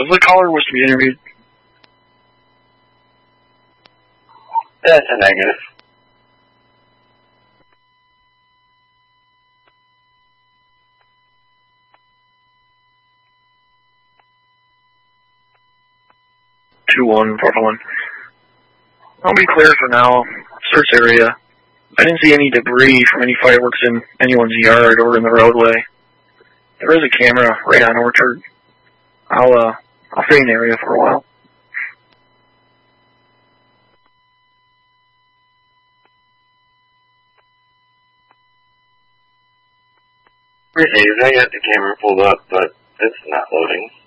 the caller was to be interviewed? That's a negative. One, Papa 1. I'll be clear for now. Search area. I didn't see any debris from any fireworks in anyone's yard or in the roadway. There is a camera right on Orchard. I'll stay in the area for a while. Received. I got the camera pulled up, but it's not loading.